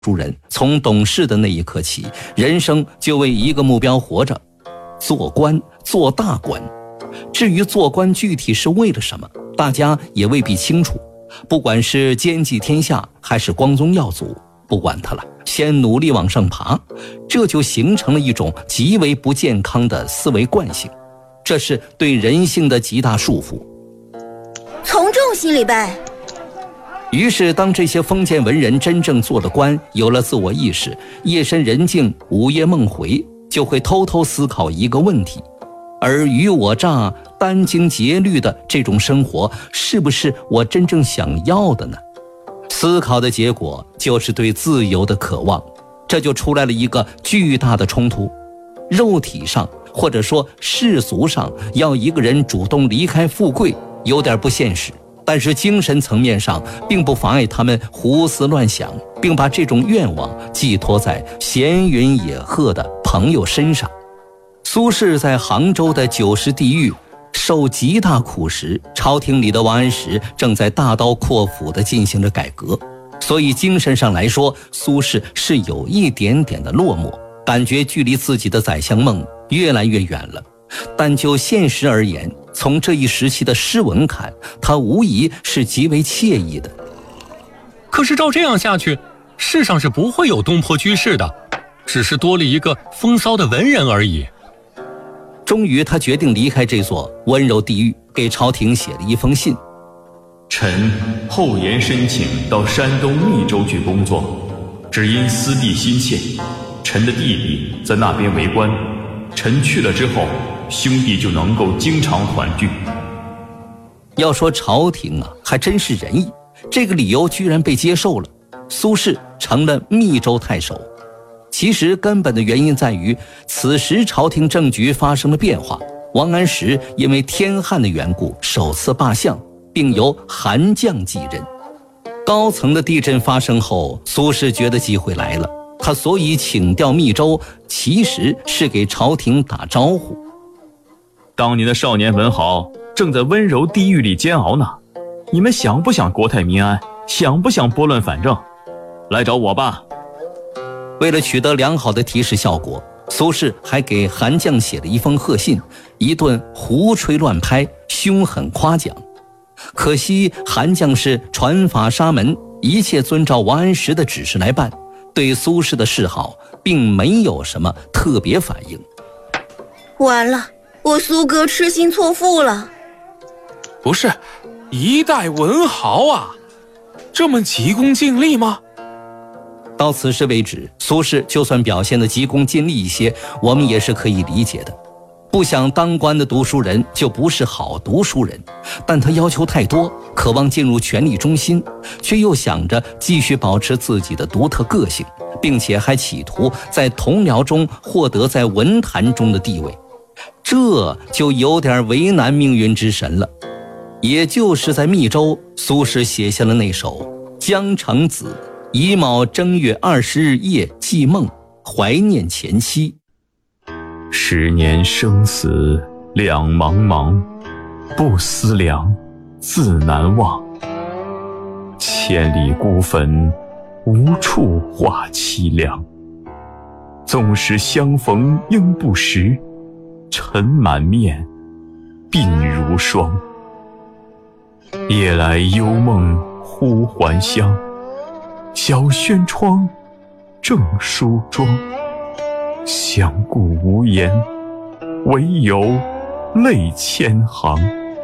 书人从懂事的那一刻起，人生就为一个目标活着，做官，做大官。至于做官具体是为了什么，大家也未必清楚。不管是兼济天下还是光宗耀祖，不管它了，先努力往上爬，这就形成了一种极为不健康的思维惯性，这是对人性的极大束缚。 从众心理呗。 于是当这些封建文人真正做了官，有了自我意识，夜深人静，午夜梦回，就会偷偷思考一个问题：尔虞我诈、殚精竭虑的这种生活，是不是我真正想要的呢？思考的结果就是对自由的渴望，这就出来了一个巨大的冲突。肉体上或者说世俗上，要一个人主动离开富贵，有点不现实。但是精神层面上并不妨碍他们胡思乱想，并把这种愿望寄托在闲云野鹤的朋友身上。苏轼在杭州的90地狱受极大苦时，朝廷里的王安石正在大刀阔斧地进行着改革，所以精神上来说，苏轼是有一点点的落寞，感觉距离自己的宰相梦越来越远了。但就现实而言，从这一时期的诗文看，他无疑是极为惬意的。 可是照这样下去，世上是不会有东坡居士的，只是多了一个风骚的文人而已。 终于他决定离开这座温柔地狱，给朝廷写了一封信。 臣后言申请到山东密州去工作，只因私弟心切，臣的弟弟在那边为官，臣去了之后，兄弟就能够经常团聚。 要说朝廷啊，还真是仁义，这个理由居然被接受了，苏轼成了密州太守。其实根本的原因在于，此时朝廷政局发生了变化，王安石因为天旱的缘故首次罢相，并由韩绛继任。高层的地震发生后，苏轼觉得机会来了，他所以请调密州，其实是给朝廷打招呼。 当年的少年文豪正在温柔地狱里煎熬呢，你们想不想国泰民安？想不想拨乱反正？来找我吧。 为了取得良好的提示效果，苏轼还给韩绛写了一封贺信，一顿胡吹乱拍，凶狠夸奖。可惜韩绛是传法沙门，一切遵照王安石的指示来办，对苏轼的示好并没有什么特别反应。 完了，我苏哥痴心错付了。 不是，一代文豪啊，这么急功近利吗？ 到此时为止，苏轼就算表现得急功近利一些，我们也是可以理解的。不想当官的读书人就不是好读书人，但他要求太多，渴望进入权力中心，却又想着继续保持自己的独特个性，并且还企图在同僚中获得在文坛中的地位，这就有点为难命运之神了。也就是在密州，苏轼写下了那首《江城子》，乙卯正月20日夜寄梦，怀念前妻。 10年生死两茫茫，不思量，自难忘。千里孤坟，无处话凄凉。纵使相逢应不识，尘满面，鬓如霜。夜来幽梦忽还乡，小轩窗，正梳妆。相顾无言，唯有泪千行。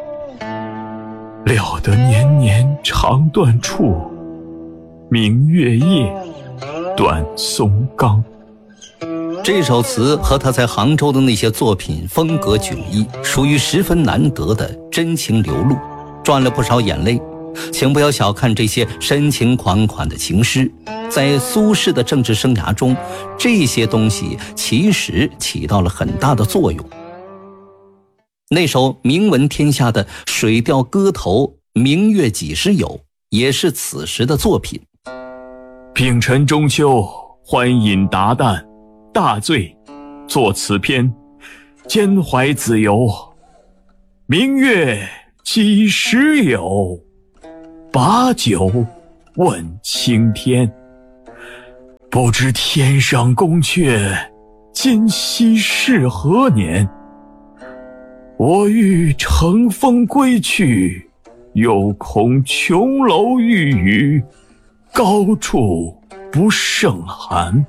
料得年年肠断处，明月夜，断松冈。 这首词和他在杭州的那些作品风格迥异，属于十分难得的真情流露，赚了不少眼泪。请不要小看这些深情款款的情诗，在苏轼的政治生涯中，这些东西其实起到了很大的作用。那首名闻天下的水调歌头《明月几时有》也是此时的作品。 丙辰中秋，欢饮达旦，大醉，作此篇，兼怀子由。明月几时有？把酒问青天。 不知天上宫阙，今夕是何年？我欲乘风归去，又恐琼楼玉宇，高处不胜寒。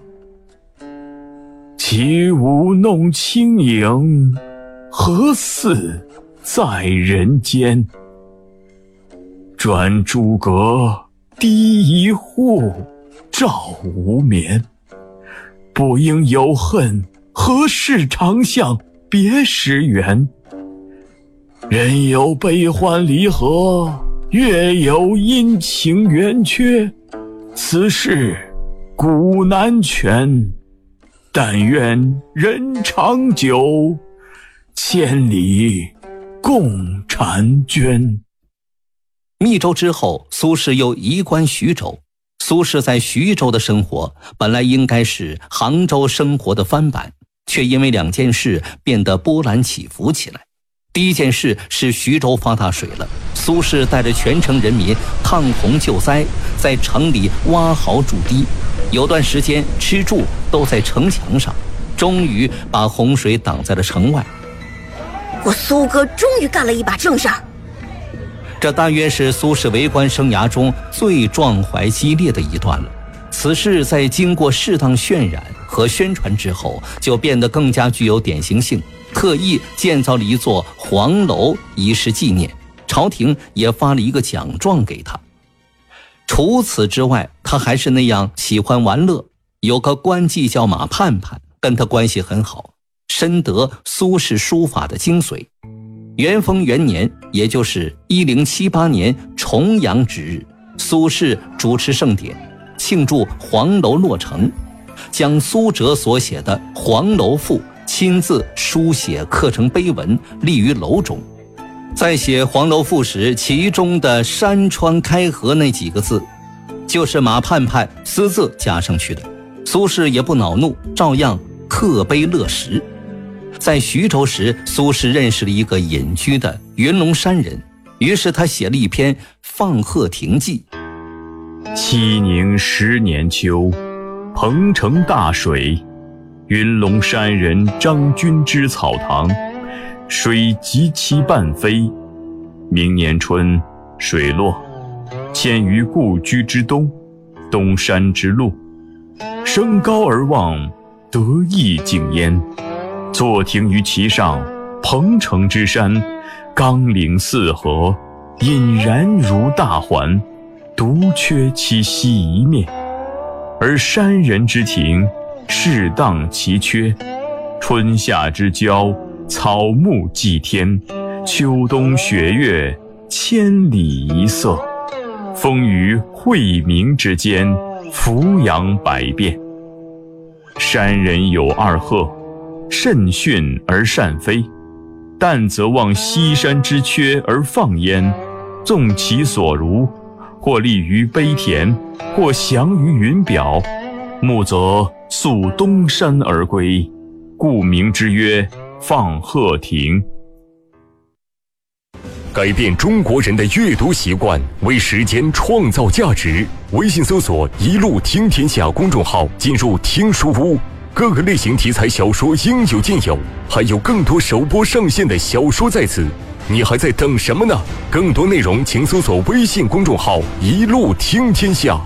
起舞弄清影，何似在人间？转朱阁，低一户，照无眠。不应有恨，何事长向别时圆？人有悲欢离合，月有阴晴圆缺，此事古难全。但愿人长久，千里共婵娟。 密州之后，苏轼又移官徐州。苏轼在徐州的生活本来应该是杭州生活的翻版，却因为2件事变得波澜起伏起来。第一件事是徐州发大水了，苏轼带着全城人民抗洪救灾，在城里挖壕筑堤，有段时间吃住都在城墙上，终于把洪水挡在了城外。 我苏哥终于干了一把正事儿。 这大约是苏轼为官生涯中最壮怀激烈的一段了。此事在经过适当渲染和宣传之后，就变得更加具有典型性，特意建造了一座黄楼以示纪念，朝廷也发了一个奖状给他。除此之外，他还是那样喜欢玩乐，有个官妓叫马盼盼，跟他关系很好，深得苏轼书法的精髓。元丰元年，也就是1078年重阳之日，苏轼主持盛典，庆祝黄楼落成，将苏辙所写的《黄楼赋》亲自书写刻成碑文，立于楼中。在写《黄楼赋》时，其中的山川开合那几个字，就是马盼盼私自加上去的。苏轼也不恼怒，照样刻碑乐石。在徐州时，苏轼认识了一个隐居的云龙山人，于是他写了一篇《放鹤亭记》。 熙宁10年秋，彭城大水，云龙山人张君之草堂，水及其半飞。明年春，水落，迁于故居之东，东山之路，升高而望，得意景焉。坐亭于其上，彭城之山，冈岭四合，隐然如大环，独缺其西一面。而山人之庭，适当其缺，春夏之交，草木祭天，秋冬雪月，千里一色，风于晦明之间，俯仰百变。山人有2鹤，甚驯而善飞，但则望西山之缺而放焉，纵其所如，或立于碑田，或翔于云表，暮则溯东山而归，故名之曰放鹤亭。 改变中国人的阅读习惯，为时间创造价值。微信搜索“一路听天下”公众号，进入听书屋，各个类型题材小说应有尽有，还有更多首播上线的小说在此，你还在等什么呢？更多内容请搜索微信公众号“一路听天下”。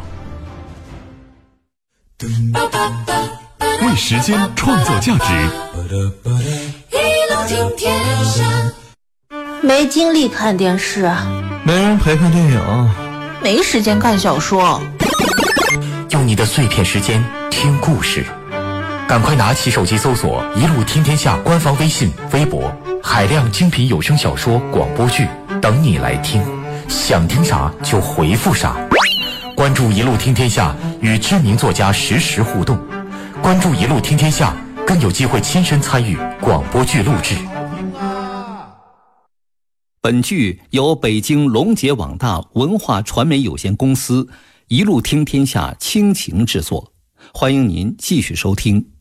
为时间创造价值， 一路听天下。 没精力看电视， 没人陪看电影， 没时间看小说， 用你的碎片时间听故事。赶快拿起手机搜索“一路听天下”官方微信、微博，海量精品有声小说、广播剧等你来听，想听啥就回复啥。关注“一路听天下”，与知名作家实时互动。关注“一路听天下”，更有机会亲身参与广播剧录制。 本剧由北京龙杰网大文化传媒有限公司一路听天下倾情制作，欢迎您继续收听。